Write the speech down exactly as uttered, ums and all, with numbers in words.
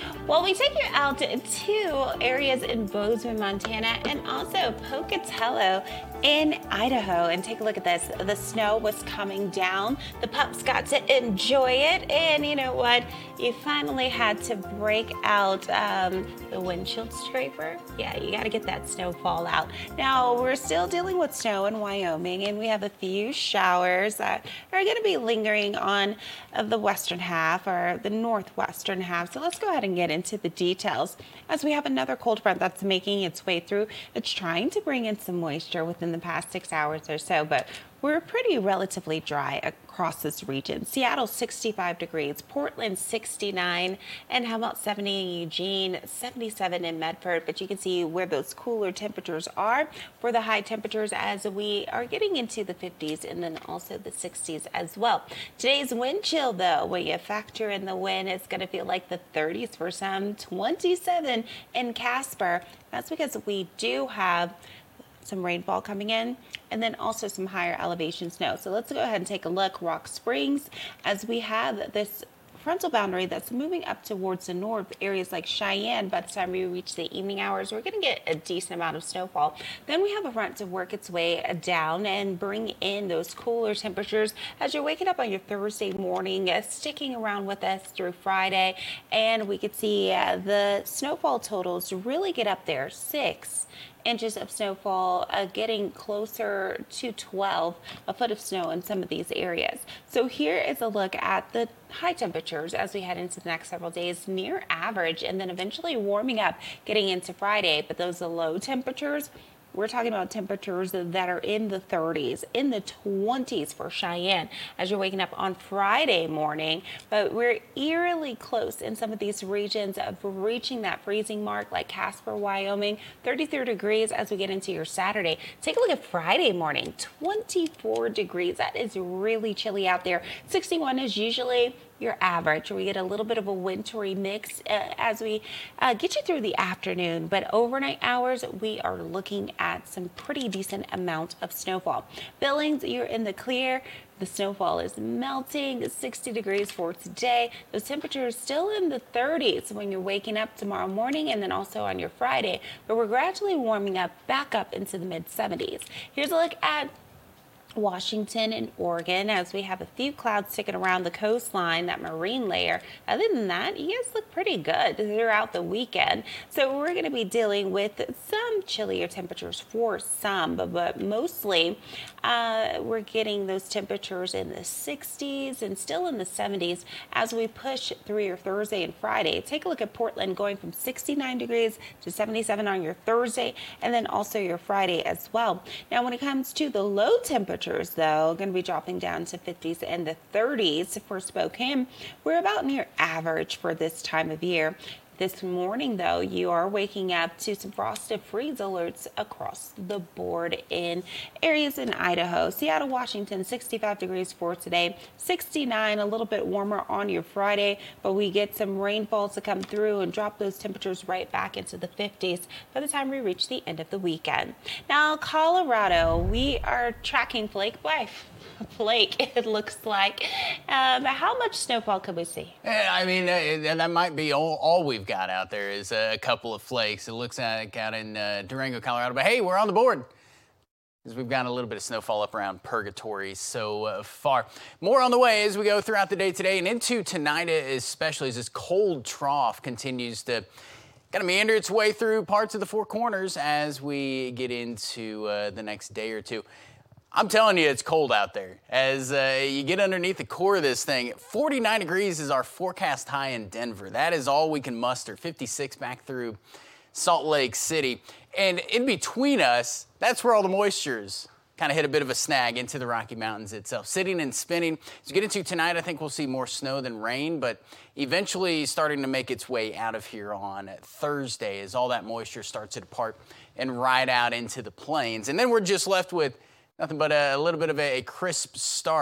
Well, we take you out to areas in Bozeman, Montana, and also Pocatello in Idaho. And take a look at this. The snow was coming down. The pups got to enjoy it. And you know what? You finally had to break out um, the windshield scraper. Yeah, you got to get that snowfall out. Now, we're still dealing with snow in Wyoming, and we have a few showers that are going to be lingering on uh, the western half or the northwestern half. So let's go ahead and get into the details as we have another cold front that's making its way through. It's trying to bring in some moisture within the past six hours or so, but we're pretty relatively dry across this region. Seattle, sixty-five degrees, Portland, sixty-nine, and how about seventy in Eugene, seventy-seven in Medford. But you can see where those cooler temperatures are for the high temperatures as we are getting into the fifties and then also the sixties as well. Today's wind chill, though, when you factor in the wind, it's going to feel like the thirties for some, twenty-seven in Casper. That's because we do have some rainfall coming in, and then also some higher elevation snow. So let's go ahead and take a look. Rock Springs, as we have this frontal boundary that's moving up towards the north, areas like Cheyenne. By the time we reach the evening hours, we're going to get a decent amount of snowfall. Then we have a front to work its way down and bring in those cooler temperatures as you're waking up on your Thursday morning, uh, sticking around with us through Friday. And we could see uh, the snowfall totals really get up there. Six inches of snowfall, uh, getting closer to twelve, a foot of snow in some of these areas. So here is a look at the high temperatures as we head into the next several days, near average, and then eventually warming up getting into Friday. But those low temperatures, we're talking about temperatures that are in the thirties, in the twenties for Cheyenne as you're waking up on Friday morning. But we're eerily close in some of these regions of reaching that freezing mark, like Casper, Wyoming, thirty-three degrees as we get into your Saturday. Take a look at Friday morning, twenty-four degrees. That is really chilly out there. sixty-one is usually your average. We get a little bit of a wintry mix uh, as we uh, get you through the afternoon, but overnight hours, we are looking at some pretty decent amount of snowfall. Billings, you're in the clear. The snowfall is melting, sixty degrees for today. Those temperatures still in the thirties when you're waking up tomorrow morning and then also on your Friday, but we're gradually warming up back up into the mid seventies. Here's a look at Washington and Oregon as we have a few clouds sticking around the coastline, that marine layer. Other than that, you guys look pretty good throughout the weekend. So we're going to be dealing with some chillier temperatures for some, but, but mostly uh, we're getting those temperatures in the sixties and still in the seventies as we push through your Thursday and Friday. Take a look at Portland going from sixty-nine degrees to seventy-seven on your Thursday and then also your Friday as well. Now, when it comes to the low temperature, though, going to be dropping down to fifties and the thirties for Spokane. We're about near average for this time of year. This morning, though, you are waking up to some frosted freeze alerts across the board in areas in Idaho. Seattle, Washington, sixty-five degrees for today, sixty-nine, a little bit warmer on your Friday, but we get some rainfalls to come through and drop those temperatures right back into the fifties by the time we reach the end of the weekend. Now, Colorado, we are tracking flake by flake, it looks like. Um, how much snowfall could we see? I mean, uh, that might be all, all we've got out there is a couple of flakes. It looks like out in uh, Durango, Colorado. But hey, we're on the board because we've got a little bit of snowfall up around Purgatory so uh, far. More on the way as we go throughout the day today and into tonight, especially as this cold trough continues to kind of meander its way through parts of the Four Corners as we get into uh, the next day or two. I'm telling you, it's cold out there. As uh, you get underneath the core of this thing, forty-nine degrees is our forecast high in Denver. That is all we can muster, fifty-six back through Salt Lake City. And in between us, that's where all the moisture's kind of hit a bit of a snag into the Rocky Mountains itself. Sitting and spinning. As we get into tonight, I think we'll see more snow than rain, but eventually starting to make its way out of here on Thursday as all that moisture starts to depart and ride out into the plains. And then we're just left with nothing but a little bit of a crisp start.